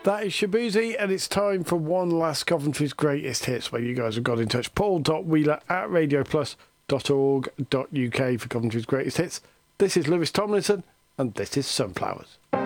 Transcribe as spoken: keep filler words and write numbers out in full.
That is Shabuzi, and it's time for one last Coventry's Greatest Hits, where you guys have got in touch. Paul dot Wheeler at radio plus dot org dot uk for Coventry's Greatest Hits. This is Lewis Tomlinson, and this is Sunflowers.